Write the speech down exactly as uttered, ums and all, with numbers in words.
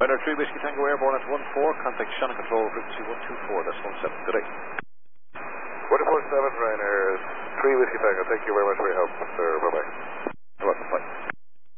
Ryanair three Whiskey Tango Airborne at one four, contact Shannon Control, frequency one two four, that's one seven. Good day. one four seven Ryanair three Whiskey Tango, thank you very much for your help, sir. Bye-bye. You're welcome, bye.